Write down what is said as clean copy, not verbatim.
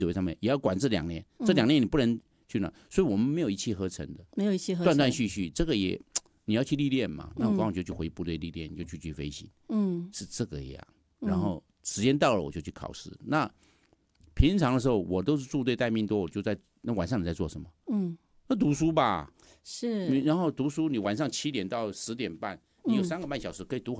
委上面也要管这2年，这2年你不能去哪，所以我们没有一气呵成的， 没有一气呵成， 断断续续，这个也你要去历练嘛。那我刚好就去回部队历练，就去飞行，是这个样。然后时间到了我就去考试。那平常的时候我都是驻队待命多，我就在那晚上你在做什么？那读书吧。 是。 然后读书，你晚上7点到10点半，你有3个半小时可以读